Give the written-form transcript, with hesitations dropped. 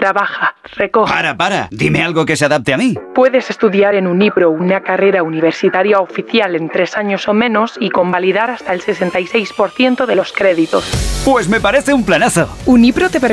trabaja, recoge. Para. Dime algo que se adapte a mí. Puedes estudiar en Unipro una carrera universitaria oficial en 3 años o menos y convalidar hasta el 66% de los créditos. Pues me parece un planazo. Unipro te permite